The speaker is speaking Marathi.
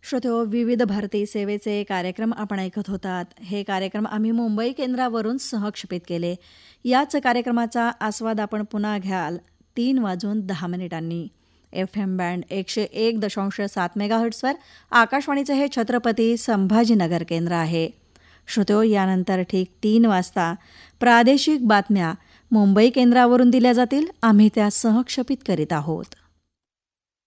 श्रोत्यो, विविध भारती सेवेचे कार्यक्रम आपण ऐकत होतात. हे कार्यक्रम आम्ही मुंबई केंद्रावरून सहक्षेपित केले. याच कार्यक्रमाचा आस्वाद आपण पुन्हा घ्याल 3:10 FM बँड 101.7 मेगाहर्ट्झवर. आकाशवाणीचे हे छत्रपती संभाजीनगर केंद्र आहे. श्रोत्यो, यानंतर ठीक 3 वाजता प्रादेशिक बातम्या मुंबई केंद्रावरून दिल्या जातील. आम्ही त्या सहक्षेपित करीत आहोत.